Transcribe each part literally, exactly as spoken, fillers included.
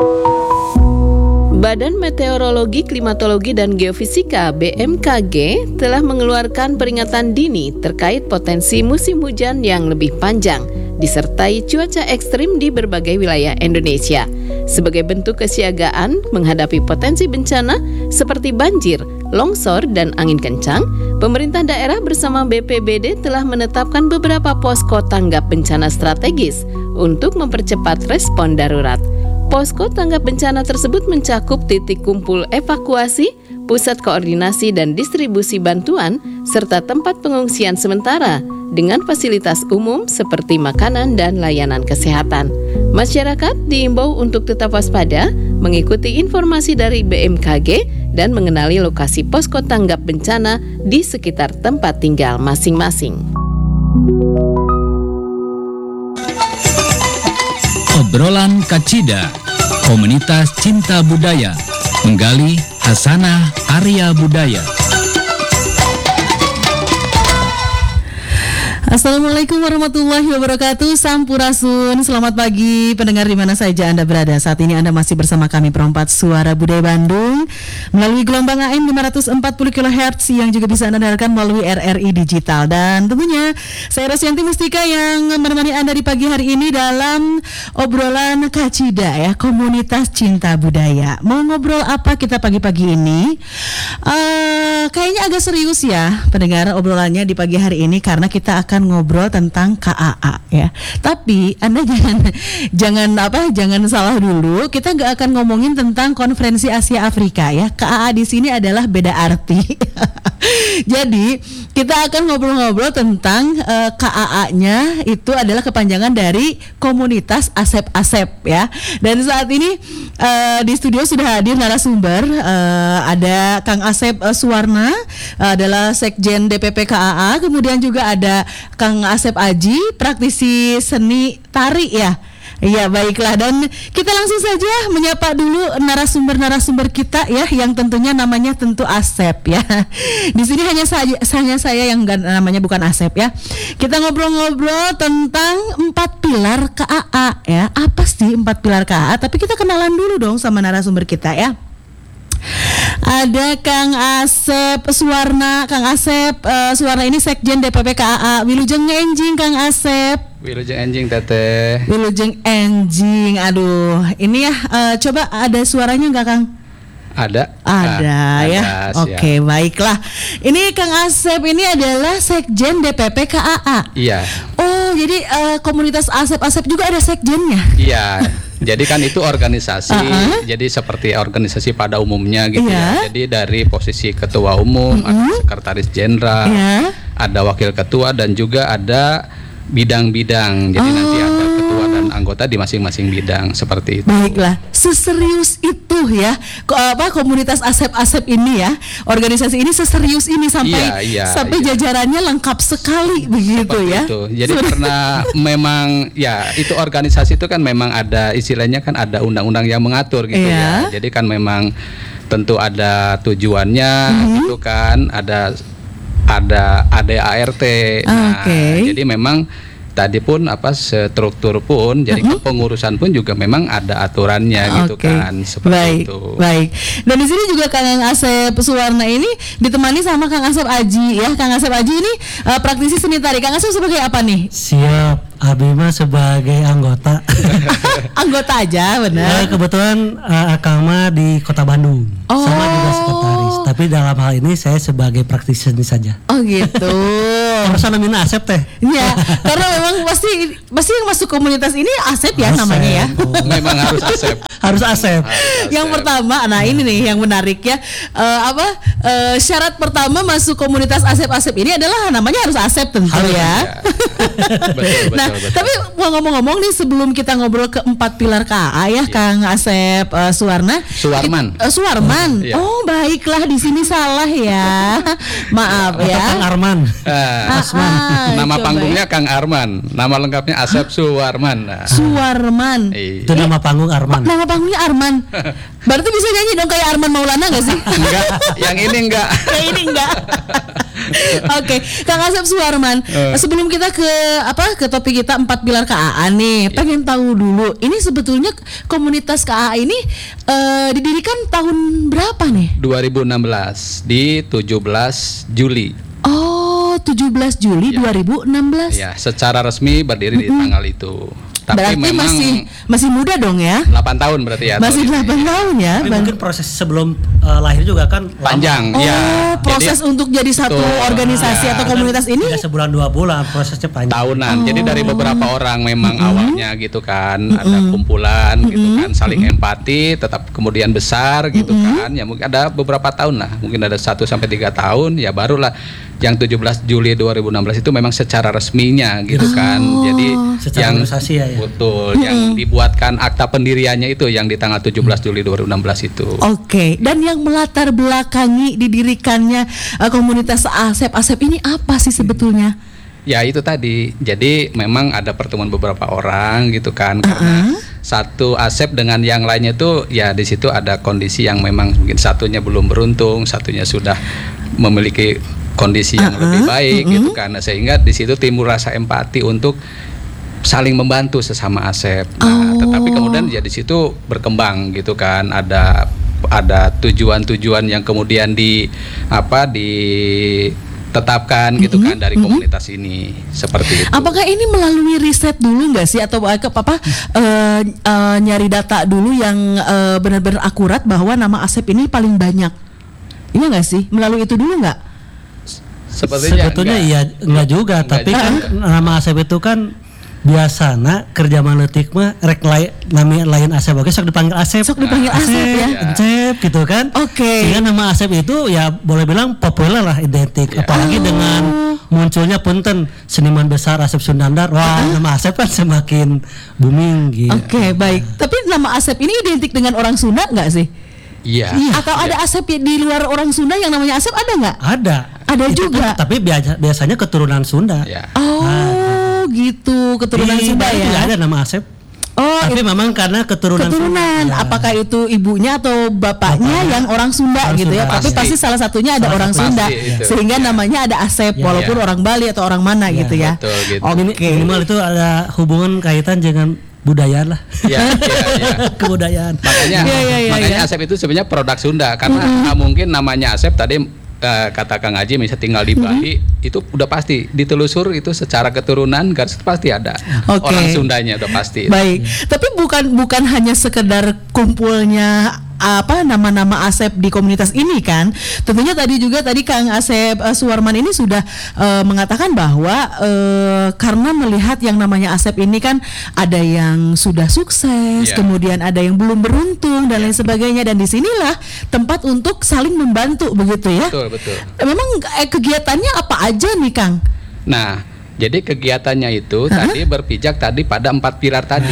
Badan Meteorologi, Klimatologi, dan Geofisika B M K G telah mengeluarkan peringatan dini terkait potensi musim hujan yang lebih panjang, disertai cuaca ekstrim di berbagai wilayah Indonesia. Sebagai bentuk kesiagaan menghadapi potensi bencana seperti banjir, longsor, dan angin kencang, pemerintah daerah bersama B P B D telah menetapkan beberapa posko tanggap bencana strategis untuk mempercepat respon darurat. Posko tanggap bencana tersebut mencakup titik kumpul evakuasi, pusat koordinasi dan distribusi bantuan, serta tempat pengungsian sementara dengan fasilitas umum seperti makanan dan layanan kesehatan. Masyarakat diimbau untuk tetap waspada, mengikuti informasi dari B M K G, dan mengenali lokasi posko tanggap bencana di sekitar tempat tinggal masing-masing. Obrolan Kacida, komunitas cinta budaya, menggali hasanah Arya budaya. Assalamualaikum warahmatullahi wabarakatuh. Sampurasun, selamat pagi pendengar di mana saja Anda berada. Saat ini Anda masih bersama kami Perompat Suara Budaya Bandung melalui gelombang A M lima ratus empat puluh kilohertz yang juga bisa Anda dengarkan melalui R R I Digital. Dan tentunya saya Rosyanti Mustika yang menemani Anda di pagi hari ini dalam obrolan Kacida ya, komunitas cinta budaya. Mau ngobrol apa kita pagi-pagi ini? Uh, kayaknya agak serius ya pendengar obrolannya di pagi hari ini, karena kita akan ngobrol tentang K A A ya. Tapi Anda jangan jangan apa jangan salah dulu. Kita nggak akan ngomongin tentang Konferensi Asia Afrika ya. K A A di sini adalah beda arti. Jadi kita akan ngobrol-ngobrol tentang uh, K A A-nya itu adalah kepanjangan dari Komunitas Asep-Asep ya. Dan saat ini uh, di studio sudah hadir narasumber, uh, ada Kang Asep uh, Suwarna, uh, adalah Sekjen D P P K A A, kemudian juga ada Kang Asep Aji, praktisi seni tari ya. Iya, baiklah, dan kita langsung saja menyapa dulu narasumber-narasumber kita ya, yang tentunya namanya tentu Asep ya. Di sini hanya saya, hanya saya yang namanya bukan Asep ya. Kita ngobrol-ngobrol tentang empat pilar K A A ya. Apa sih empat pilar K A A? Tapi kita kenalan dulu dong sama narasumber kita ya. Ada Kang Asep Suwarna. Kang Asep uh, Suwarna ini Sekjen D P P K A A. Wilujeng enjing Kang Asep. Wilujeng enjing teteh. Wilujeng enjing. Aduh, ini ya uh, coba ada suaranya enggak Kang? Ada. Ada ah, ya. Oke, okay, baiklah. Ini Kang Asep ini adalah Sekjen D P P K A A. Iya. Oh, jadi uh, komunitas Asep-Asep juga ada sekjennya. Iya. Jadi kan itu organisasi, uh-huh. jadi seperti organisasi pada umumnya gitu yeah. ya. Jadi dari posisi ketua umum, uh-huh. ada sekretaris jenderal, yeah. ada wakil ketua, dan juga ada bidang-bidang. Jadi oh. nanti ada ketua dan anggota di masing-masing bidang seperti itu. Baiklah, seserius itu ya, Ko, apa komunitas Asep-Asep ini ya, organisasi ini seserius ini sampai iya, iya, sampai iya. jajarannya lengkap sekali begitu seperti ya. Itu. Jadi karena memang ya itu organisasi itu kan memang ada istilahnya kan ada undang-undang yang mengatur gitu iya. ya. Jadi kan memang tentu ada tujuannya mm-hmm. gitu kan, ada ada A D A R T. Nah, okay. jadi memang tadi pun apa struktur pun jadi uh-huh. kepengurusan pun juga memang ada aturannya okay. gitu kan, seperti baik, itu. Baik. Dan di sini juga Kang Asep Suwarna ini ditemani sama Kang Asep Aji ya. Kang Asep Aji ini uh, praktisi seni tari. Kang Asep sebagai apa nih? Siap. Abima sebagai anggota. Anggota aja, benar. Ya, kebetulan uh, Akang mah di Kota Bandung. Oh. Sama juga sekretaris. Tapi dalam hal ini saya sebagai praktisi seni saja. Oh gitu. Harus namanya Asep teh. Iya, karena memang pasti pasti yang masuk komunitas ini Asep ya Asep. Namanya ya. Oh. Memang harus Asep. Harus Asep. Yang pertama, nah ini nih yang menarik ya. Uh, apa uh, syarat pertama masuk komunitas Asep-Asep ini adalah namanya harus Asep tentu harus, ya. ya. betul, betul, nah, betul. Tapi mau ngomong-ngomong nih sebelum kita ngobrol ke empat pilar K A A ya, ya. Kang Asep uh, Suwarna. Suwarman. Uh, Suwarman. Ya. Oh, baiklah di sini salah ya. Maaf ya. Kang Arman. Uh, Asman. Ah, nama coba panggungnya ya. Kang Arman. Nama lengkapnya Asep Suwarman. Nah. Suwarman. Iya. Itu nama panggung Arman. Nama panggungnya Arman. Berarti bisa nyanyi dong kayak Arman Maulana gak sih? Enggak, yang ini enggak. Yang ini enggak. Oke, Kang Asep Suwarman, Uh. sebelum kita ke apa ke topik kita empat pilar K A A nih, Ya. pengen tahu dulu, ini sebetulnya komunitas K A A ini eh, didirikan tahun berapa nih? dua ribu enam belas di tujuh belas Juli. Oh, tujuh belas Juli Ya. dua ribu enam belas. Ya, secara resmi berdiri di tanggal itu. Tapi Berarti memang masih masih muda dong ya? delapan tahun berarti ya. Masih tahun ini. delapan tahun ya? Tapi Bang? mungkin proses sebelum uh, lahir juga kan lama. Panjang, Oh, ya. proses Jadi, untuk jadi satu Betul. organisasi Ya. atau komunitas ini Tidak sebulan dua bulan, prosesnya panjang. tahunan. Jadi dari Oh. beberapa orang memang awalnya gitu kan, ada kumpulan gitu kan, saling empati, tetap kemudian besar gitu kan. Ya mungkin ada beberapa tahun lah, mungkin ada satu sampai tiga tahun, ya barulah yang tujuh belas Juli dua ribu enam belas itu memang secara resminya gitu kan. Jadi Secara yang organisasi ya, ya. betul, yang dibuatkan akta pendiriannya itu yang di tanggal tujuh belas Juli dua ribu enam belas itu. Oke, dan yang melatar belakangi didirikannya eh, komunitas Asep-Asep ini apa sih sebetulnya? Ya itu tadi, jadi memang ada pertemuan beberapa orang gitu kan, karena satu Asep dengan yang lainnya itu ya di situ ada kondisi yang memang mungkin satunya belum beruntung, satunya sudah memiliki kondisi yang lebih baik gitu kan, nah, sehingga di situ timbul rasa empati untuk saling membantu sesama Asep. Nah, Oh. tetapi kemudian ya di situ berkembang gitu kan, ada ada tujuan-tujuan yang kemudian di apa ditetapkan gitu kan dari komunitas ini seperti itu. Apakah ini melalui riset dulu nggak sih atau eh, ke apa eh, eh, nyari data dulu yang eh, benar-benar akurat bahwa nama Asep ini paling banyak? Iya nggak sih? Melalui itu dulu nggak? Sepertinya Sebetulnya enggak. iya enggak juga, Enggak tapi juga. kan nama Asep itu kan biasana kerja maletik mah rek lain nami lain Asep oke sok dipanggil Asep. Sok dipanggil Asep ya. ya. Asep gitu kan. Oke. Sehingga nama Asep itu ya boleh bilang populer lah, identik. Ya. Apalagi dengan munculnya punten seniman besar Asep Sundandar. Wah, nama Asep kan semakin booming gitu. Oke, baik. Tapi nama Asep ini identik dengan orang Sunda nggak sih? Iya. Atau ada Asep di luar orang Sunda yang namanya Asep, ada nggak? Ada. Ada Itu juga. pun- tapi biasa- biasanya keturunan Sunda. Ya. Oh, gitu, keturunan Di Sunda Bali ya. juga ada nama Asep. Oh, Tapi itu memang karena keturunan keturunan. Sunda. Ya. Apakah itu ibunya atau bapaknya Bapaknya yang orang Sunda orang gitu ya? Sunda. Tapi Pasti. pasti salah satunya ada Salah orang satu. Sunda, Pasti itu. sehingga Ya. namanya ada Asep, Ya. walaupun Ya. orang Bali atau orang mana Ya. gitu ya. Betul gitu. Oke. Ini minimal itu ada hubungan kaitan dengan budaya lah. Iya, iya, iya. Kebudayaan. Makanya Iya, iya, iya, makanya iya. Asep itu sebenarnya produk Sunda karena ah, mungkin namanya Asep tadi eh, kata Kang Aji misalnya tinggal di Bali itu udah pasti ditelusur itu secara keturunan garis pasti ada Oke. orang Sundanya udah pasti. Baik, tapi bukan bukan hanya sekedar kumpulnya apa nama-nama Asep di komunitas ini kan. Tentunya tadi juga tadi Kang Asep uh, Suwarman ini sudah uh, mengatakan bahwa uh, karena melihat yang namanya Asep ini kan ada yang sudah sukses, Ya. kemudian ada yang belum beruntung dan lain sebagainya, dan disinilah tempat untuk saling membantu begitu ya. Betul, betul. Memang eh, kegiatannya apa aja nih Kang? Nah, jadi kegiatannya itu tadi berpijak tadi pada empat pilar tadi.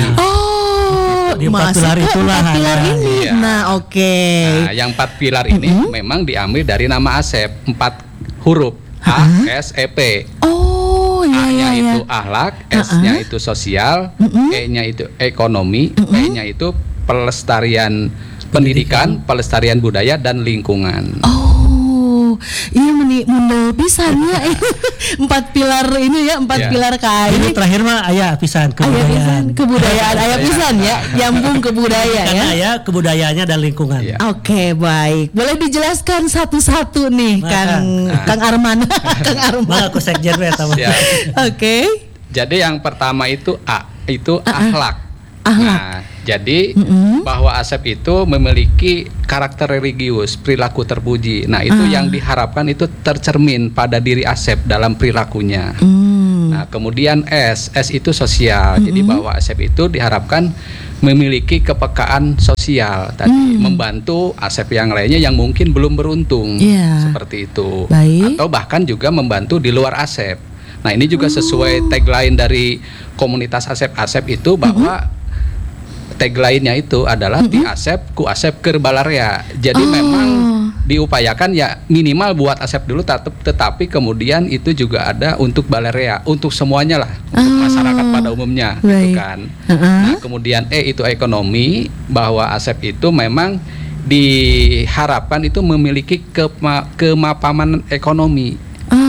Oh, Di empat masuk pilar ke itulah empat pilar ada. ini. Iya. Nah, oke. Nah, yang empat pilar ini memang diambil dari nama Asep, empat huruf A, S, E, P. Oh, iya iya A-nya iya. itu ahlak, S-nya itu sosial, E-nya itu ekonomi, P-nya itu pelestarian pendidikan, pelestarian budaya dan lingkungan. Oh, iya meni mundel pisan ya. Empat pilar ini ya, empat Ya. pilar K A A Ini ini. terakhir mah ayah pisan Ayah pisan kebudayaan. kebudayaan, ayah pisan ya, nyambung ke budaya Karena ya. ya kebudayaannya dan lingkungan. Iya. Oke, baik. Boleh dijelaskan satu-satu nih, Nah, Kang Kang. Kang Arman. Kang Arman. Malah aku sekjen we eta mah. Ya. Oke. Jadi yang pertama itu A, itu ahlak. Ahlak. Nah, jadi bahwa Asep itu memiliki karakter religius, perilaku terpuji. Nah, itu yang diharapkan itu tercermin pada diri Asep dalam perilakunya. Hmm. Nah, kemudian S, S itu sosial. Jadi bahwa Asep itu diharapkan memiliki kepekaan sosial tadi, membantu Asep yang lainnya yang mungkin belum beruntung. Iya. Seperti itu. Baik. Atau bahkan juga membantu di luar Asep. Nah, ini juga sesuai tagline dari komunitas Asep-Asep itu bahwa tagline-nya itu adalah di Asep ku Asep keur balarea. Jadi memang diupayakan ya minimal buat Asep dulu tetap, tetapi kemudian itu juga ada untuk balarea, untuk semuanya lah, untuk masyarakat pada umumnya gitu Baik. kan. Uh-uh. Nah, kemudian E itu ekonomi, bahwa Asep itu memang diharapkan itu memiliki kema- kemapanan ekonomi.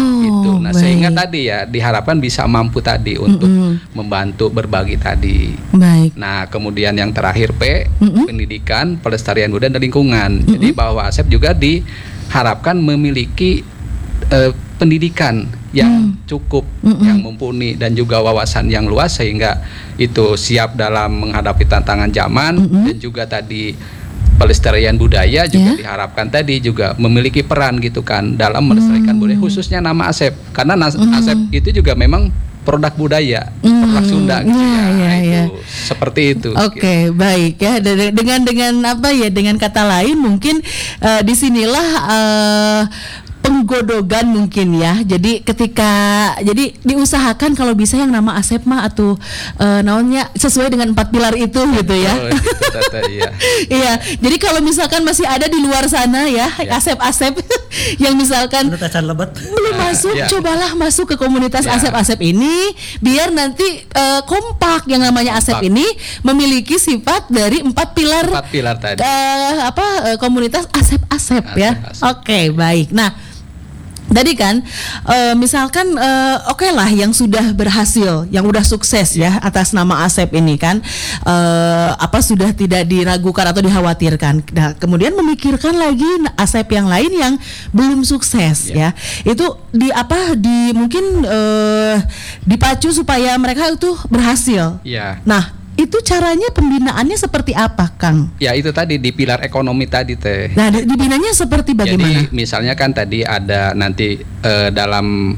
itu. Nah, baik. sehingga tadi ya diharapkan bisa mampu tadi untuk Mm-mm. membantu berbagi tadi. Baik. Nah, kemudian yang terakhir P, Mm-mm. pendidikan, pelestarian budaya dan lingkungan. Mm-mm. Jadi bahwa A S E P juga diharapkan memiliki eh, pendidikan yang Mm. cukup, Mm-mm. yang mumpuni dan juga wawasan yang luas sehingga itu siap dalam menghadapi tantangan zaman. Mm-mm. Dan juga tadi pelestarian budaya juga Yeah. diharapkan tadi juga memiliki peran gitu kan dalam melestarikan Mm. budaya, khususnya nama A S E P karena nas- Mm. A S E P itu juga memang produk budaya, produk Mm. Sunda gitu Yeah, ya. yeah, itu yeah. seperti itu. Oke, baik ya. De- Dengan dengan apa ya? Dengan kata lain mungkin eh, disinilah eh, penggodogan mungkin ya. Jadi ketika jadi diusahakan kalau bisa yang nama A S E P mah atau eh, naonnya sesuai dengan empat pilar itu gitu ya. Oh, gitu, Tata, iya. Iya, jadi kalau misalkan masih ada di luar sana ya, Ya. asep-asep yang misalkan Menurut Acan Lebet. belum Nah, masuk, ya. cobalah masuk ke komunitas Ya. asep-asep ini, biar nanti eh, kompak yang namanya asep Kompak. ini memiliki sifat dari empat pilar, Empat pilar tadi. eh, apa eh, komunitas asep-asep ya. Asep-asep. Oke, baik. Nah. Tadi kan, eh, misalkan eh, oke lah yang sudah berhasil, yang udah sukses ya atas nama A S E P ini kan, eh, apa sudah tidak diragukan atau dikhawatirkan. Nah, kemudian memikirkan lagi A S E P yang lain yang belum sukses Ya. ya, itu di apa di mungkin eh, dipacu supaya mereka itu berhasil. Ya. Nah, itu caranya pembinaannya seperti apa, Kang? Ya itu tadi di pilar ekonomi tadi teh. Nah, di- dibinanya seperti bagaimana? Jadi misalnya kan tadi ada nanti eh, dalam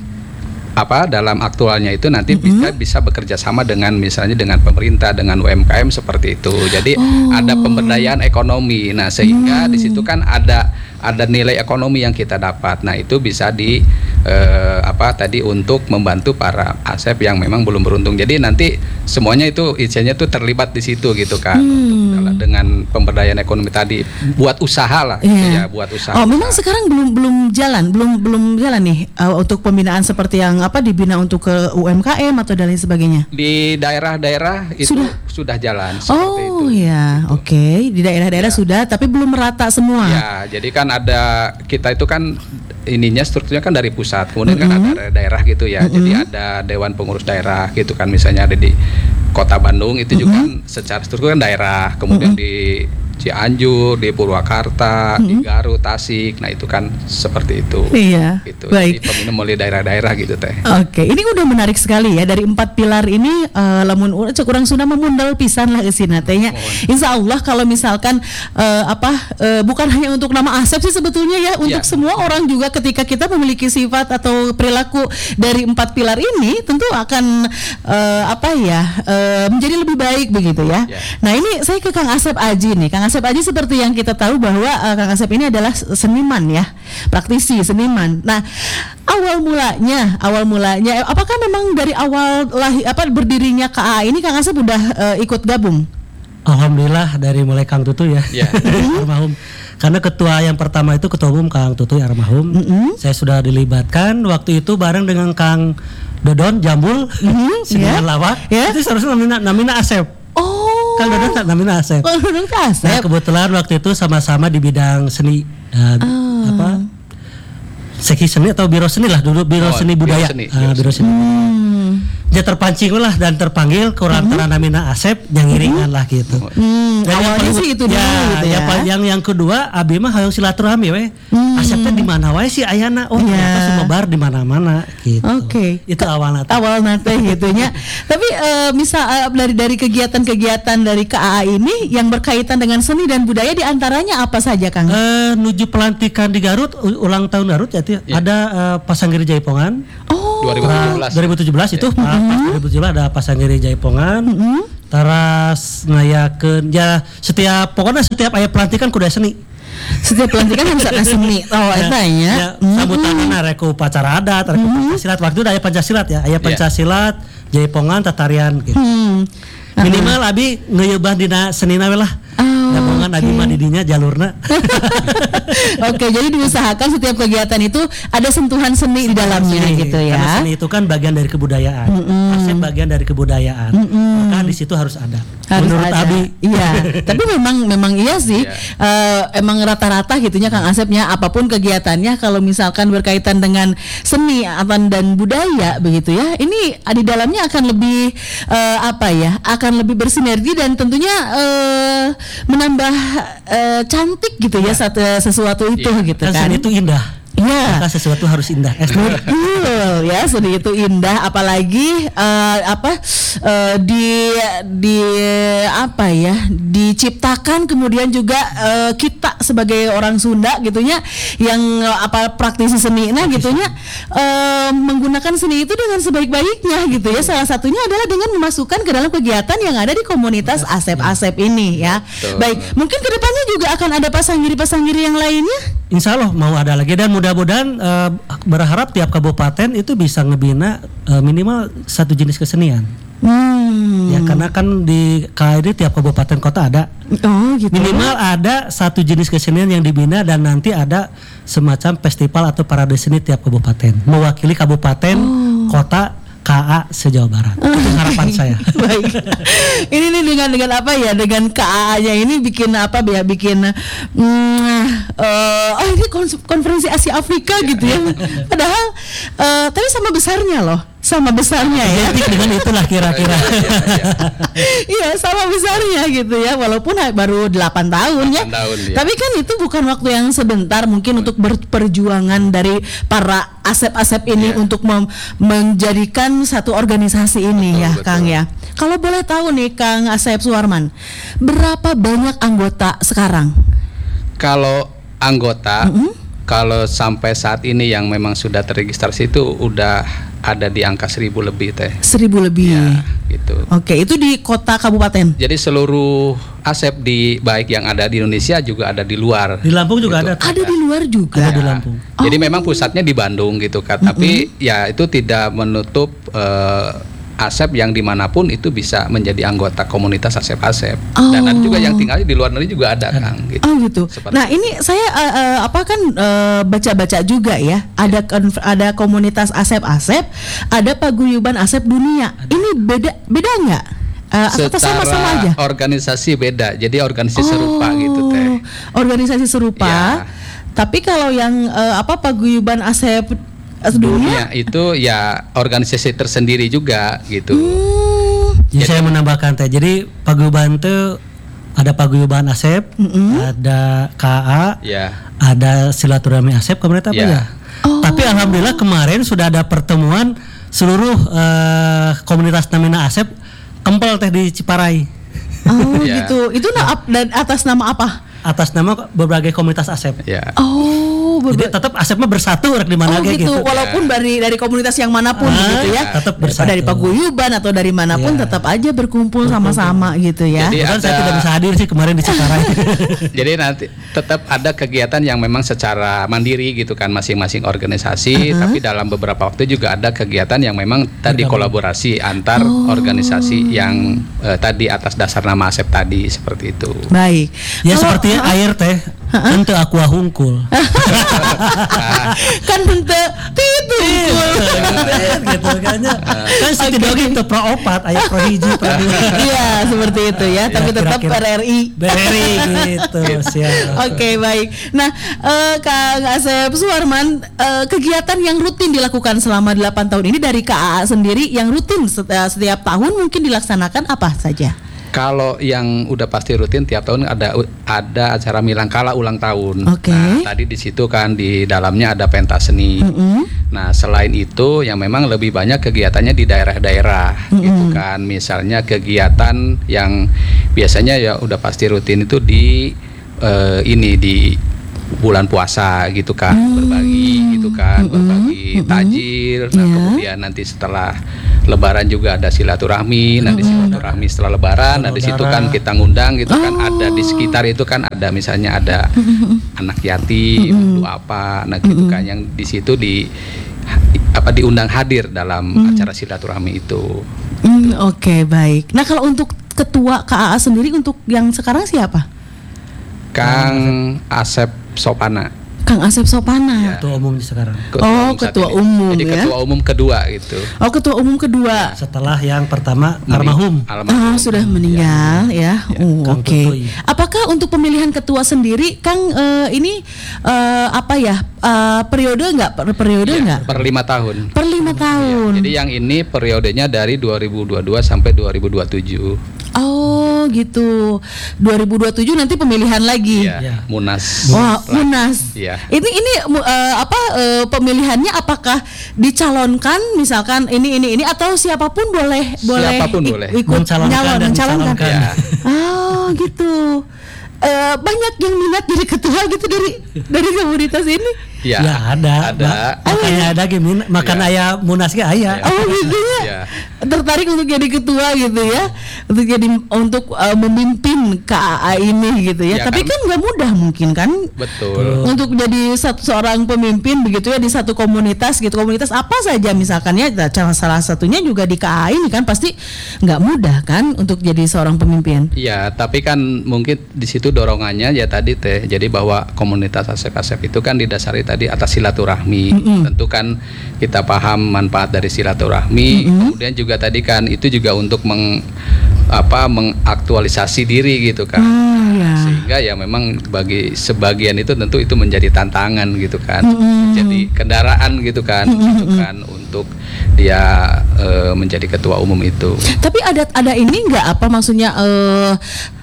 apa dalam aktualnya itu nanti kita bisa bekerja sama dengan misalnya dengan pemerintah, dengan U M K M seperti itu. Jadi Oh. ada pemberdayaan ekonomi. Nah, sehingga di situ kan ada ada nilai ekonomi yang kita dapat. Nah, itu bisa di eh, apa tadi untuk membantu para A S E P yang memang belum beruntung. Jadi nanti semuanya itu isinya tuh terlibat di situ gitu kan. Untuk dengan pemberdayaan ekonomi tadi buat usaha lah gitu Iya. ya, buat usaha. Oh, memang sekarang belum belum jalan, belum belum jalan nih uh, untuk pembinaan seperti yang apa dibina untuk ke U M K M atau dan lain sebagainya. Di daerah-daerah itu Sudah? sudah, jalan seperti Oh itu. ya, oke. Di daerah-daerah Ya. sudah, tapi belum merata semua. Ya, jadi kan ada kita itu kan ininya strukturnya kan dari pusat, kemudian kan ada daerah gitu ya. Jadi ada dewan pengurus daerah gitu kan, misalnya ada di Kota Bandung itu juga kan secara struktur kan daerah, kemudian di Cianjur, di Purwakarta, di Garut, Tasik. Nah, itu kan seperti itu. Iya, Gitu. baik. Jadi pembina mulai daerah-daerah gitu teh. Oke, ini udah menarik sekali ya dari empat pilar ini. eh, lamun urang cek urang Sunda memundal pisan lah eusina teh nya. Insya Allah kalau misalkan eh, apa eh, bukan hanya untuk nama A S E P sih sebetulnya ya, untuk Ya. semua orang juga ketika kita memiliki sifat atau perilaku dari empat pilar ini tentu akan eh, apa ya eh, menjadi lebih baik begitu ya. Ya. Nah, ini saya ke Kang Asep Aji nih. Kang Asep Aji seperti yang kita tahu bahwa uh, Kang Asep ini adalah seniman ya, praktisi seniman. Nah, awal mulanya, awal mulanya, eh, apakah memang dari awal lah apa berdirinya K A ini Kang Asep udah uh, ikut gabung? Alhamdulillah dari mulai Kang Tutu ya, Ya. almarhum. Karena ketua yang pertama itu ketua umum Kang Tutu almarhum. Mm-mm. Saya sudah dilibatkan waktu itu bareng dengan Kang Dodon Jambul, Mhm, seniman ya. lawak. Ya. Itu seharusnya namina namina Asep. Oh, Kang Dodon tak namina Asep. oh, Kang Nah, Asep. kebetulan waktu itu sama-sama di bidang seni dan Ah. apa? Seki seni atau biro seni lah dulu, biro Oh, seni biro budaya. seni, Ah, biro biro seni. Hmm. Dia terpancing lah dan terpanggil ke orang Mhm. antara namina Asep yang iringan lah gitu. Hmm, Dan yang awalnya paling- sih itu dulu ya, gitu ya. yang, pa- yang yang kedua abi mah hayang silaturahmi we. Hmm. Asep teh di mana wae sih ayana? Oh, Ya. ternyata sumebar di mana-mana gitu. Oke. Itu awalnya. teh. Awal nate gitunya. Tapi eh, misal eh, dari dari kegiatan-kegiatan dari K A ini yang berkaitan dengan seni dan budaya diantaranya apa saja, Kang? Eh, nuju pelantikan di Garut, u- ulang tahun Garut ya, Tia. Ya. Ada eh, Pasanggiri Jaipongan. Oh. dua ribu tujuh belas. dua ribu tujuh belas itu Pak, pas dua ribu tujuh belas ada Pasanggiri Jaipongan. Mm-hmm. Teras ngayakeun ya setiap pokoknya setiap aya pelantikan kudu aya seni. Setiap pelantikan harus ada seni. Oh, eta ya. Ya, sambutanna rek upacara adat, rek Pancasilat. Waktu itu aya Pancasilat ya, aya Pancasilat, Jaipongan, tatarian gitu. Hmm. Minimal abi ngeuyeubah dina senina we lah. Oh. Da Nyaman Oke. adi mah didinya jalurna. Oke, jadi diusahakan setiap kegiatan itu ada sentuhan seni di dalamnya Seni. gitu Karena ya. seni itu kan bagian dari kebudayaan. Asep bagian dari kebudayaan. Maka di situ harus ada. Harus Menurut ada. Abi. Iya, tapi memang memang iya sih. Eh, emang rata-rata gitunya Kang Asepnya apapun kegiatannya kalau misalkan berkaitan dengan seni atau dan budaya begitu ya. Ini di dalamnya akan lebih eh, apa ya? Akan lebih bersinergi dan tentunya eh, menambah eh, cantik gitu ya satu sesuatu itu gitu Kan kan. seni itu indah. Iya. Maka sesuatu harus indah. Eh, Betul ya, seni itu indah apalagi eh, apa eh, di di apa ya diciptakan kemudian juga eh, kita sebagai orang Sunda gitunya yang eh, apa praktisi seni nah gitunya eh, menggunakan seni itu dengan sebaik-baiknya gitu ya. Salah satunya adalah dengan memasukkan ke dalam kegiatan yang ada di komunitas Asep-Asep ini ya. Betul. Baik, mungkin kedepannya juga akan ada pasanggiri-pasanggiri yang lainnya. Insya Allah mau ada lagi dan mudah-mudahan eh, berharap tiap kabupaten itu bisa ngebina eh, minimal satu jenis kesenian. Hmm. Ya karena kan di K I D tiap kabupaten kota ada. Oh gitu. Minimal ada satu jenis kesenian yang dibina dan nanti ada semacam festival atau parade seni tiap kabupaten mewakili kabupaten, kota, K A se-Jawa Barat. Itu harapan saya. Baik. Ini nih dengan dengan apa ya? Dengan K A-nya ini bikin apa ya? Bikin mm, eh, oh ini kon- konferensi Asia Afrika gitu ya. Padahal eh, tapi sama besarnya loh. Sama besarnya ya. Identik dengan itulah kira-kira. Iya, sama besarnya gitu ya. Walaupun ha- baru delapan tahun ya. delapan tahun, ya. Tapi kan itu bukan waktu yang sebentar mungkin untuk berperjuangan dari para asep-asep ini Iya. untuk mem- menjadikan satu organisasi ini Betul, ya, betul. Kang ya. Kalau boleh tahu nih Kang Asep Suwarman, berapa banyak anggota sekarang? Kalau anggota, kalau sampai saat ini yang memang sudah terregistrasi itu udah ada di angka seribu lebih teh. Seribu lebih. Ya, gitu. Oke, itu di kota kabupaten. Jadi seluruh Asep di baik yang ada di Indonesia juga ada di luar. Di Lampung juga ada. Ada di luar juga. Ada di Ya. Lampung. Jadi memang pusatnya di Bandung gitu kan. Tapi ya itu tidak menutup eh, Asep yang dimanapun itu bisa menjadi anggota komunitas Asep-Asep. Dan ada juga yang tinggal di luar negeri juga ada Kang. Gitu. Oh gitu. Seperti Nah ini saya uh, uh, apa kan uh, baca-baca juga ya. Ada konf- ada komunitas Asep-Asep, ada paguyuban Asep Dunia. Ini beda beda nggak? Uh, atau sama-sama aja? Organisasi beda. Jadi organisasi serupa gitu teh. Organisasi serupa. Ya. Tapi kalau yang uh, apa paguyuban Asep Asep Dunia? Dunia itu ya organisasi tersendiri juga gitu. Hmm, Jadi saya menambahkan teh. Jadi paguyuban itu ada paguyuban Asep, ada K A, Ya. ada silaturahmi Asep kemarin apa Ya. ya? Tapi alhamdulillah kemarin sudah ada pertemuan seluruh eh, komunitas namina Asep kempel teh di Ciparai oh Ya. gitu. Itu na- ap- dan atas nama apa? atas nama berbagai komunitas Asep. Ya. Oh, Jadi berba- tetap Asep mah bersatu orang di Oh mana aja gitu, gitu. walaupun dari dari komunitas yang manapun Ah, gitu ya, tetap bersatu. dari paguyuban atau dari manapun Iya. tetap aja berkumpul sama-sama gitu ya. Jadi Bahkan saya ada- tidak bisa hadir sih kemarin di Ciparai. Jadi nanti tetap ada kegiatan yang memang secara mandiri gitu kan masing-masing organisasi, tapi dalam beberapa waktu juga ada kegiatan yang memang tadi kolaborasi antar organisasi yang eh, tadi atas dasar nama Asep tadi seperti itu. Baik. Ya Kalau- seperti air teh, ente aku hungkul. kan hente itu gitu kan ya. Kan setidaknya itu pro opat, aya pro hiji, pro dua. Iya seperti itu ya, tapi Ya, tetap kira-kira. R R I. B R I gitu, siap. Oke baik. Nah eh, Kang Asep Suwarman, eh, kegiatan yang rutin dilakukan selama delapan tahun ini dari K A A sendiri yang rutin setiap, setiap tahun mungkin dilaksanakan apa saja? Kalau yang udah pasti rutin tiap tahun ada ada acara Milangkala ulang tahun. Oke. Nah, tadi di situ kan di dalamnya ada pentas seni. Nah, selain itu yang memang lebih banyak kegiatannya di daerah-daerah gitu kan. Misalnya kegiatan yang biasanya ya udah pasti rutin itu di eh, ini di bulan puasa gitu kan, berbagi gitu kan, berbagi takjil. Nah, Iya. kemudian nanti setelah Lebaran juga ada silaturahmi, nanti silaturahmi setelah Lebaran, nah di situ kan kita ngundang gitu kan, ada di sekitar itu kan ada misalnya ada anak yatim, doa apa, nah gitu kan yang di situ di apa diundang hadir dalam acara silaturahmi itu. Hmm, Oke baik. Nah kalau untuk ketua K A A sendiri untuk yang sekarang siapa? Kang Asep Sopana. Kang Asep Sopana. Ya. Ketua umum sekarang. Ketua Oh, umum saat ketua ini. umum Jadi ya. ketua umum kedua gitu. Oh, ketua umum kedua. Setelah yang pertama almarhum. Almarhum. Oh, sudah meninggal ya. Oh, Kang oke. Tutui. Apakah untuk pemilihan ketua sendiri, Kang, eh, ini eh, apa ya? eh, periode enggak? Per periode Ya, enggak? per lima tahun. Per lima tahun. Jadi yang ini periodenya dari dua ribu dua puluh dua sampai dua ribu dua puluh tujuh. Oh, gitu. dua ribu dua puluh tujuh nanti pemilihan lagi. Ya, Ya. Munas. Wah, Munas. Iya. Ini ini mu- eh, apa eh, pemilihannya apakah dicalonkan misalkan ini ini ini atau siapapun boleh boleh Siapapun ik- boleh. ikut Mencalonkan nyalon dan mencalonkan. dicalonkan. Ya. Oh, gitu. Eh, banyak yang minat jadi ketua gitu dari dari komunitas ini. Ya, Ya, ada. Ada. Ma- makanya ada gini, makan Ya. ayah munas ge aya. Ya. Oh, gitu ya. Ya. Tertarik untuk jadi ketua gitu ya. Untuk jadi untuk eh, memimpin K A A ini gitu ya. Ya, Tapi kan- kan nggak mudah mungkin kan. Betul. Untuk jadi satu seorang pemimpin begitu ya di satu komunitas gitu, komunitas apa saja misalkan ya, nah, salah satunya juga di K A A ini kan pasti nggak mudah kan untuk jadi seorang pemimpin. Iya, tapi kan mungkin di situ dorongannya ya tadi teh. Jadi bahwa komunitas Asep-Asep itu kan didasari tadi atas silaturahmi. Tentu kan kita paham manfaat dari silaturahmi. Kemudian juga tadi kan itu juga untuk meng apa mengaktualisasi diri gitu kan. Oh ya. Sehingga ya memang bagi sebagian itu tentu itu menjadi tantangan gitu kan. Jadi kendaraan gitu kan, gitu kan untuk dia eh, menjadi ketua umum itu. Tapi ada ada ini nggak apa maksudnya eh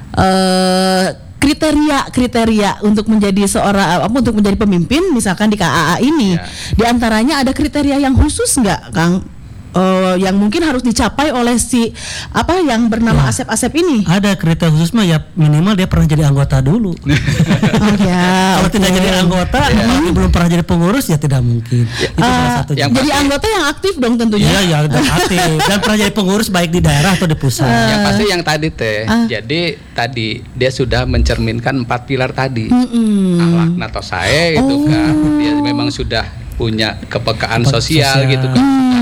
eh kriteria kriteria untuk menjadi seorang apa untuk menjadi pemimpin misalkan di K A A ini. Ya. Di antaranya ada kriteria yang khusus nggak, Kang? Eh, yang mungkin harus dicapai oleh si apa yang bernama Asep-Asep ini. Ada kriteria khusus mah ya minimal dia pernah jadi anggota dulu. Oh ya. Kalau oke. tidak jadi anggota, apalagi belum pernah jadi pengurus ya tidak mungkin. Itu salah Eh, satu. yang jadi pasti- anggota yang aktif dong tentunya. Iya, ya dan aktif dan pernah jadi pengurus baik di daerah atau di pusat. Yang pasti yang tadi teh. Ah. Jadi tadi dia sudah mencerminkan empat pilar tadi. Mm-mm. Akhlak nato sae gitu Oh. kan. Dia memang sudah punya kepekaan Kepekaan sosial, sosial. gitu kan. Hmm.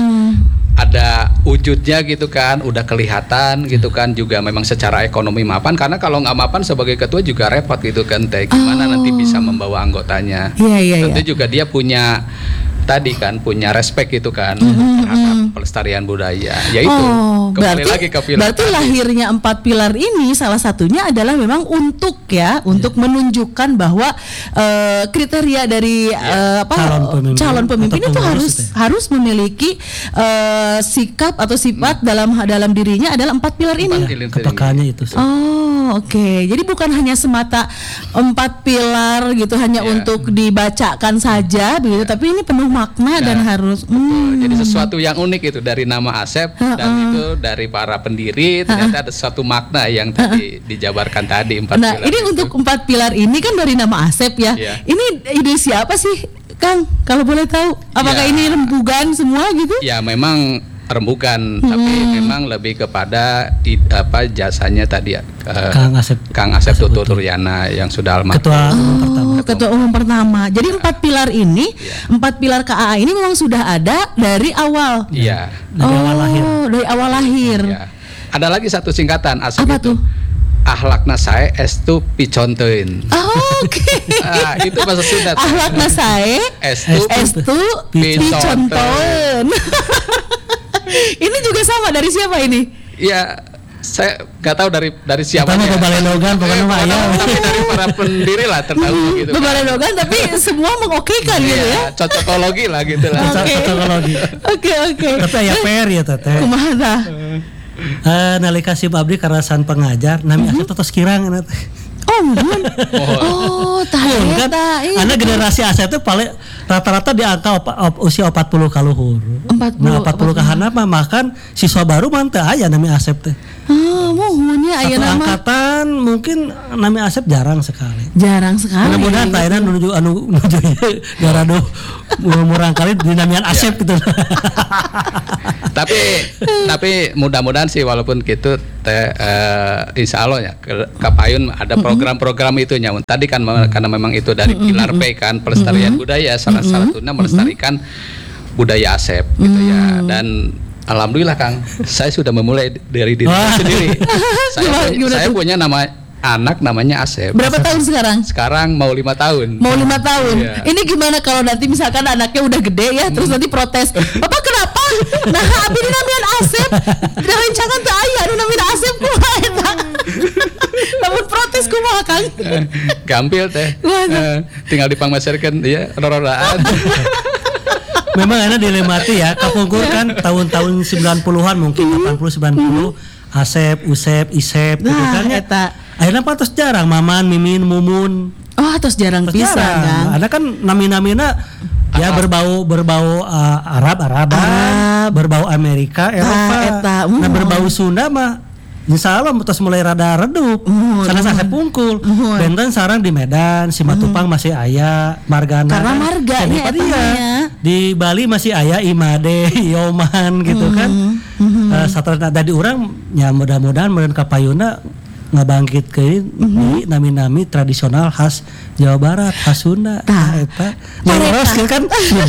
Ada wujudnya gitu kan, udah kelihatan gitu kan, juga memang secara ekonomi mapan, karena kalau nggak mapan sebagai ketua juga repot gitu kan teh. Gimana Oh. nanti bisa membawa anggotanya? Iya, iya, Tentu iya. juga dia punya tadi kan punya respect gitu kan terhadap pelestarian budaya. Yaitu Oh, kembali berarti, lagi ke pilar berarti tadi. lahirnya empat pilar ini salah satunya adalah memang untuk ya untuk menunjukkan bahwa eh, kriteria dari eh, apa Calon pemimpin calon pemimpin atau itu pengurus harus itu ya? harus memiliki eh, sikap atau sifat dalam dalam dirinya adalah empat pilar ini. Empat pilar Kepekaannya itu. sih. Oh, oke. Jadi bukan hanya semata empat pilar gitu hanya Ya. untuk dibacakan saja begitu, tapi ini penuh makna Nah, dan harus hmm. Jadi sesuatu yang unik itu dari nama Asep dan itu dari para pendiri ternyata ada satu makna yang tadi dijabarkan tadi empat Nah, pilar ini itu. untuk empat pilar ini kan dari nama Asep ya. Iya. Ini ide siapa sih, Kang? Kalau boleh tahu, apakah Ya. ini rembugan semua gitu? Ya memang rembukan, tapi memang lebih kepada i- apa jasanya tadi ya eh, Kang Asep. Kang Asep Tutur Turyana yang sudah almarhum. Ketua umum pertama. Oh, ketua umum pertama. Jadi empat pilar ini, Iya. empat pilar K A A ini memang sudah ada dari awal. Iya. Dari awal lahir. Oh, dari awal lahir. Ya. Ada lagi satu singkatan Asep Apa itu. tuh? Ahlakna sae estu piconteun. Oh, oke. Ah, itu bahasa Sunda. tuh. Ahlakna sae Estu estu Piconteun. piconteun. Ini juga sama dari siapa ini? Ya, saya nggak tahu dari dari siapa. Pertama Bebalenogan, pokoknya mah ya. Tapi dari para pendiri lah terdahulu gitu. kan. Bebalenogan tapi semua mengokekan gitu ya. Iya, cocokologi lah gitu lah. Oke. Cocokologi. Oke, oke. Tapi aya P R ya teteh. Kumaha tah? Eh nalika si abdi karasan pengajar nami Asep tos kirang eta teh. Oh, mun. Oh, tah Mun kan eta. Iya. ana generasi Asep teh paling rata-rata di angka opa- op- usia empat puluh ka luhur. empat puluh, Nah empat puluh ka handap mah makan siswa baru mah teu aya nami Asep teh. Oh, mohon ya aya Satu nama. angkatan mungkin nami Asep jarang sekali. Jarang sekali. Mudah-mudahan tah ayeuna nuju anu nuju garado murang kali dinamian Asep gitu. tapi tapi mudah-mudahan sih walaupun gitu teh eh, insya Allah ya ke, Kapayun ada program-program itunya. Tadi kan me- karena memang itu dari pilar P kan pelestarian budaya salah satunya melestarikan budaya Asep gitu ya. Dan alhamdulillah Kang, saya sudah memulai dari diri Wah. saya sendiri. saya Gimana- punya, gimana saya tuh? punya nama anak namanya Asep. Berapa tahun sekarang? Sekarang mau lima tahun. Mau lima tahun. Iya. Ini gimana kalau nanti misalkan anaknya udah gede ya, Hmm. terus nanti protes, Bapak kenapa? Nah, abdi namanya Asep. Rencangan tuh ayah, anu namanya Asep kumaha eta. Namun protes kumaha Kang. Eh, Gampil teh. Waduh. Eh, tinggal dipangmaserkeun ya rororaan. Memang ada dilemati ya. Kapungkur kan tahun-tahun sembilan puluhan mungkin delapan puluh sembilan puluh Asep, Usep, Isep gitu Nah, kan ya. eta. Akhirnya apa terus jarang Maman, Mimin, Mumun. Oh, terus jarang Terus pisan jarang. Kang. Ada kan nami-namina ya berbau berbau uh, Arab Araban, Arab. berbau Amerika, Eropa. eta, Nah, uh. berbau Sunda mah insya Allah terus mulai rada redup. Uh, Sana uh. saya pungkul. Uh. Benten sarang di Medan, Simatupang masih aya, Margana. Karena kan. marganya Jadi, eta iya. ya. Di Bali masih aya Imade, Yoman gitu kan. Uh, Satrana tadi orang ya mudah-mudahan meureun ka payuna ngabangkitkeun di nami-nami tradisional khas Jawa Barat, khas Sunda. Nah, eta. Ngeros kan.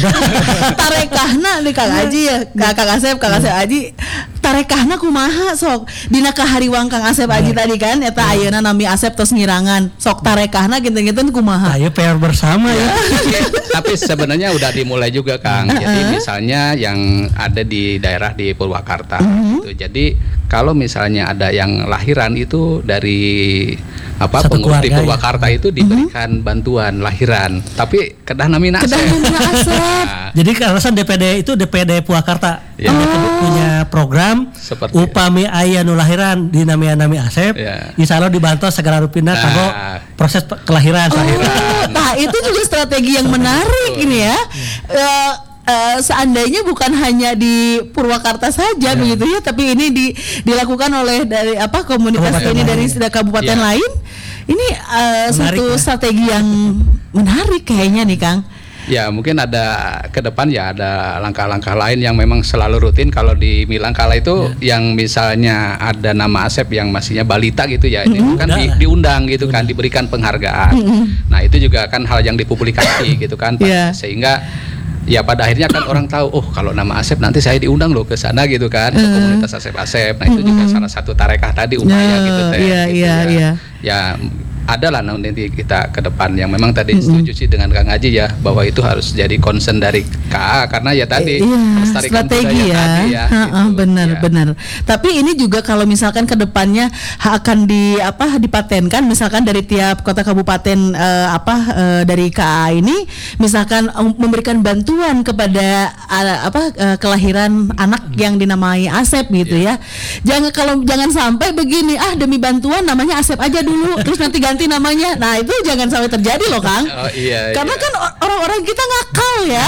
Tarekahna di Kang Aji ya, Kang Kang Asep, Kang Asep Aji. Tarekahna kumaha sok? Dina kahariwang Kang Asep Aji tadi kan eta ayeuna nami Asep tos ngirangan. Sok tarekahna geunteng-geunteng kumaha? Ayo P R bersama ya. Tapi, tapi sebenarnya udah dimulai juga Kang. Jadi misalnya yang ada di daerah di Purwakarta gitu. Jadi kalau misalnya ada yang lahiran itu dari apa Satu pengurus di keluarga, Purwakarta itu diberikan bantuan lahiran. Tapi kedah namina Kedah Asep. namina Asep. Nah, Jadi alasan D P D itu D P D Purwakarta Ya. yang punya program Seperti upami aya nu lahiran di nami-nami Asep, Ya. insya Allah dibantu segala rupina Nah. kanggo proses pe- kelahiran. Oh, nah itu juga strategi yang menarik ini ya. Eh, eh, seandainya bukan hanya di Purwakarta saja begitu ya, tapi ini di, dilakukan oleh dari apa komunitas Kabupaten ini dari lain. kabupaten Ya. lain. Ini eh, Menarik, satu ya. strategi yang menarik kayaknya nih Kang. Ya mungkin ada ke depan ya ada langkah-langkah lain yang memang selalu rutin. Kalau di Milangkala itu yang misalnya ada nama Asep yang masihnya balita gitu ya, itu kan di- diundang gitu kan, diberikan penghargaan. Nah itu juga kan hal yang dipublikasi gitu kan, Pak. Iya. Sehingga ya pada akhirnya kan orang tahu, oh kalau nama Asep nanti saya diundang loh ke sana gitu kan, ke komunitas Asep-Asep. Nah itu juga salah satu tarekah tadi upaya Nah, gitu teh. iya, gitu iya, ya. iya. Ya adalah nanti kita ke depan yang memang tadi setuju sih dengan Kang Haji ya bahwa itu harus jadi concern dari K A karena ya tadi Iya, melestarikan strategi budaya ya, tadi ya, Ha-ha, gitu. benar Ya. benar. Tapi ini juga kalau misalkan kedepannya akan di apa dipatenkan, misalkan dari tiap kota kabupaten eh, apa eh, dari K A ini, misalkan um, memberikan bantuan kepada eh, apa eh, kelahiran anak yang dinamai Asep gitu ya. Jangan kalau jangan sampai begini, ah demi bantuan namanya Asep aja dulu, terus nanti ganti namanya. Nah itu jangan sampai terjadi loh Kang. Oh iya. Karena iya. kan o- orang-orang kita ngakal ya.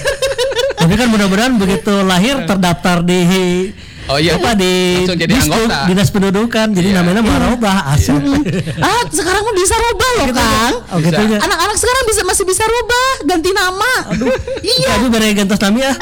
Tapi kan mudah-mudahan begitu lahir terdaftar di Oh iya, apa di langsung jadi Dispuk, anggota. dinas pendudukan, jadi Iya. namanya Marobah Asep. Ah, sekarang mah bisa rubah loh, Kang. Oh gitu Bisa. ya. Anak-anak sekarang bisa masih bisa rubah, ganti nama. Iya. Tapi bere gantos nami ya.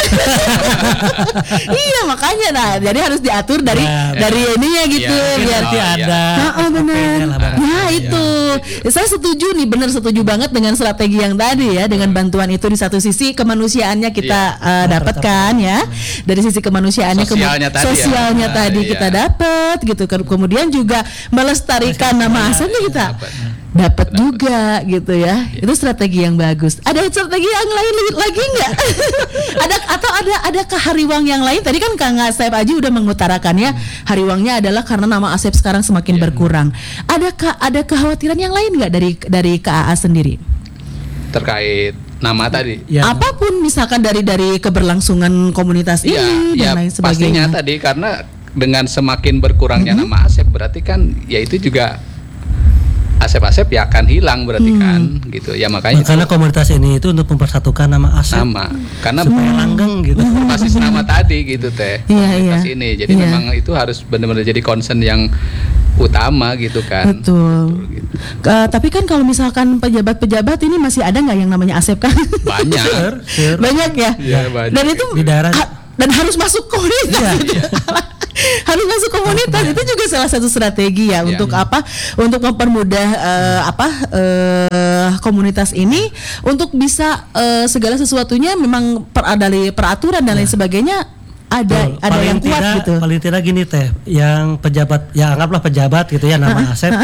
Iya, makanya nah, jadi harus diatur dari Nah, dari ininya gitu Iya, biar Nanti Oh, iya. ada. Heeh, benar. Oke, lah, barang. Nah, itu. Saya setuju nih, benar setuju banget dengan strategi yang tadi ya, dengan bantuan itu di satu sisi kemanusiaannya kita eh, dapatkan ya. Dari sisi kemanusiaannya kemu- Sosialnya tadi ya. sosialnya Nah, tadi iya. kita dapat gitu. Ke- Kemudian juga melestarikan nama asalnya kita Dapat. dapat juga gitu ya. Itu strategi yang bagus. Ada strategi yang lain lagi nggak? Ada atau ada ada hariwang yang lain? Tadi kan Kang Asep Aji udah mengutarakannya, hariwangnya adalah karena nama Asep sekarang semakin berkurang. Adakah ada kekhawatiran yang lain nggak dari dari K A A sendiri? Terkait nama tadi. Ya. Apapun misalkan dari dari keberlangsungan komunitas Ya, ini ya dan lain pastinya sebagainya. tadi karena dengan semakin berkurangnya nama Asep berarti kan ya itu juga Asep-Asep ya akan hilang berarti kan gitu. Ya makanya Makanya komunitas ini itu untuk mempersatukan nama Asep nama karena supaya langgeng gitu. basis nama tadi gitu teh Iya, komunitas iya. ini. Jadi Iya. memang itu harus benar-benar jadi concern yang utama gitu kan. Betul. gitu. Ke- tapi kan kalau misalkan pejabat-pejabat ini masih ada nggak yang namanya Asep kan? Banyak. Sure. Banyak ya. Iya, banyak. Dan itu Di daerah- ha- dan harus masuk komunitas. Iya, gitu. Harus masuk komunitas itu juga salah satu strategi ya Iya. untuk apa? Untuk mempermudah eh, apa eh, komunitas ini untuk bisa eh, segala sesuatunya memang per, dari peraturan dan lain sebagainya ada Betul. ada Paling yang kuat tidak, gitu. Paling tidak gini teh, yang pejabat, ya anggaplah pejabat gitu ya nama Ha-ha, Asep, ha-ha.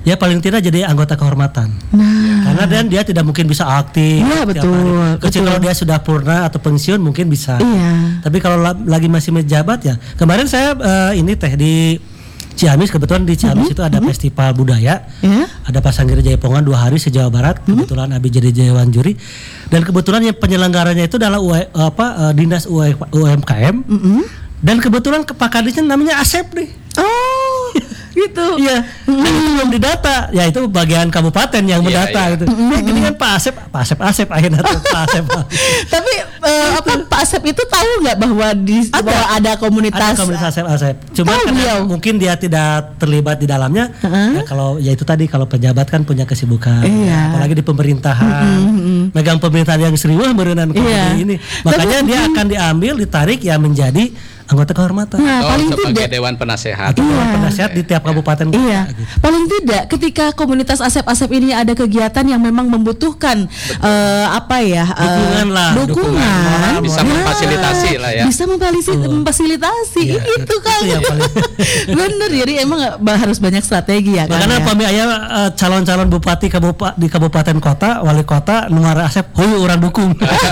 Ya paling tidak jadi anggota kehormatan. Nah, Karena dan dia tidak mungkin bisa aktif. Iya, tiap betul, hari. Kecuali betul. kalau dia sudah purna atau pensiun mungkin bisa. Iya. Tapi kalau la- lagi masih menjabat ya. Kemarin saya eh, ini teh di Ciamis, kebetulan di Ciamis itu ada festival budaya. Ya. Ada Pasanggiri Jaipongan dua hari se-Jawa Barat. Kebetulan Abi jadi Jayawan juri. Dan kebetulan yang penyelenggaranya itu adalah U, apa eh, Dinas U M K M. Mm-mm. Dan kebetulan Pak Kadisnya namanya Asep nih. Oh, gitu. Iya, dan itu belum didata. Ya itu bagian kabupaten yang Iya, mendata iya. gitu. Eh, gini kan Pak Asep, Pak Asep Asep akhirnya tuh Pak Asep. Tapi eh, apa Pak Asep itu tahu nggak bahwa di Ada. bahwa ada komunitas? Ada komunitas Asep Asep. Cuma Tahu karena beliau. mungkin dia tidak terlibat di dalamnya. Heeh. Ya kalau ya itu tadi kalau pejabat kan punya kesibukan. Iya. Apalagi di pemerintahan. Megang pemerintahan yang serius berenang Iya. ini. Makanya Tapi- dia akan diambil, ditarik ya menjadi anggota kehormatan. Nah, Atau paling sebagai tidak. dewan penasehat. Atau dewan penasehat di tiap kabupaten. Iya, paling tidak ketika komunitas Asep-Asep ini ada kegiatan yang memang membutuhkan eh, apa ya? eh, Dukungan lah, dukungan, dukungan. Bisa Ya, memfasilitasi lah ya. Bisa memfasilitasi, memfasilitasi Iya, itu kan. itu yang paling- Bener, jadi emang ba- harus banyak strategi ya kan. Makanya ya? pami aya eh, calon-calon bupati kabupa, di kabupaten kota, wali kota, nu ngaran Asep, heuh urang dukung.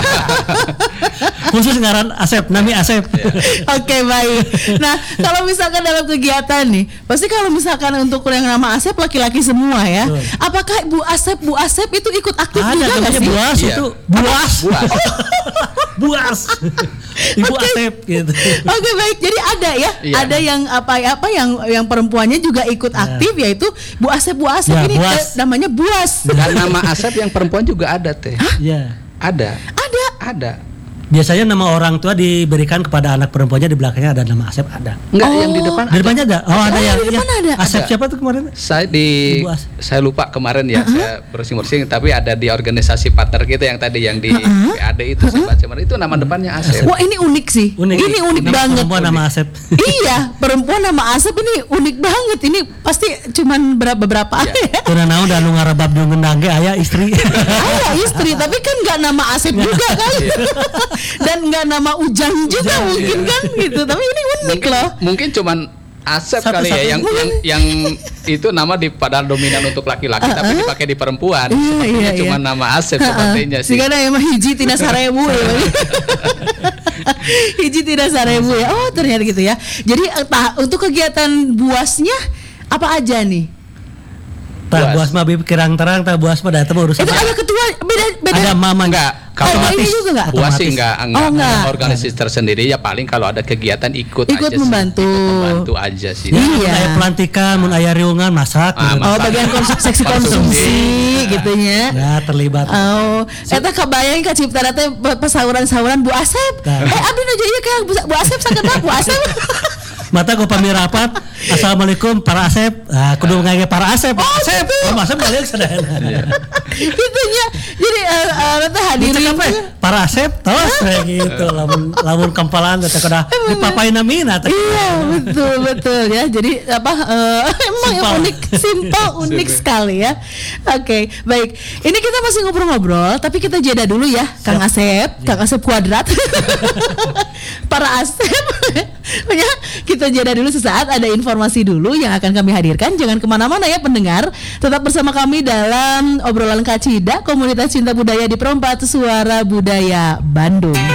Khusus ngaran Asep, nami Asep. Oke, baik. Nah, kalau misalkan dalam kegiatan nih, pasti kalau misalkan untuk yang nama Asep laki-laki semua ya. Betul. Apakah Bu Asep, Bu Asep itu ikut aktif Ada juga nggak namanya sih? buas Iya. itu, buas. Buas. Buas. Ibu Oke. Asep gitu. Oke, baik. Jadi ada ya, Iya. ada yang apa apa yang yang perempuannya juga ikut aktif yaitu Bu Asep, Bu Asep Ya, ini Buas. eh, namanya Buas. Dan nama Asep yang perempuan juga ada teh. Iya. Ada. Ada. Ada. Biasanya nama orang tua diberikan kepada anak perempuannya, di belakangnya ada nama Asep, ada. Enggak, Oh. yang di depan Di depannya ada. Oh, ada Oh, yang di depan iya. ada. Asep Ada. siapa tuh kemarin? saya di Ibu As- saya lupa kemarin ya, saya browsing-browsing, tapi ada di organisasi partner kita yang tadi yang di P A D itu saya baca kemarin, itu nama depannya Asep. Wah, ini unik sih. Unik. Ini unik Nama banget. Perempuan nama Asep. Iya, perempuan nama Asep ini unik banget. Ini pasti cuman berapa beberapa ya. Karena naon dan nu ngarebab jeung ngendang ge aya istri. Ada istri, tapi kan nggak nama Asep juga kan, dan nggak nama Ujang juga mungkin kan gitu. Tapi ini unik loh. Mungkin cuman Asep Satu- kali ya satu. yang, yang yang itu nama di padahal dominan untuk laki-laki tapi dipakai di perempuan. Iya, Sepertinya iya, cuma iya. nama Asep sepertinya sih. Sehingga emang hiji tina sarebu ya. Hiji tina sarebu ya. Oh, ternyata gitu ya. Jadi eh, tah, untuk kegiatan buasnya apa aja nih? Tah Buas. buas mah bib kirang terang, tah buas mah datang urusan. Itu ada ketua beda beda. Ada mama Enggak, Oh, kalau ini juga enggak? buas Otomatis. sih enggak, enggak, Oh, enggak. enggak organisasi tersendiri ya, paling kalau ada kegiatan ikut, Ikut aja membantu. sih. Ikut membantu aja sih. Ya, Iya. aya pelantikan, mun aya riungan masak. Ah, gitu. Oh, bagian konsum- seksi konsumsi gitu nya. Ya terlibat. Oh, eta kabayang ka ciptana teh pesauran-sauran Bu Asep. Nah. Eh, abdi nuju ieu ka Bu Bu Asep sakedap Bu Asep. Mata ku pamirapat. Assalamualaikum para Asep. Ah, kudu ngage para Asep. Asep. Oh, Asep balik sadayana. Gitu nya. Jadi eh eh, teh hadirin Dicek apa ya? Para Asep tos kayak gitu. Lamun lamun kempalan teh kada dipapaina mina teh. Iya, betul betul ya. Jadi apa eh, emang yang Simpel. unik, simpel, unik sekali ya. Oke, baik. Ini kita masih ngobrol-ngobrol, tapi kita jeda dulu ya, Kang Asep, Kang Asep Kuadrat. Para Asep. Ya, kita jeda dulu sesaat, ada informasi dulu yang akan kami hadirkan. Jangan kemana-mana ya pendengar. Tetap bersama kami dalam obrolan Kacida, komunitas cinta budaya di Perempat Suara Budaya Bandung.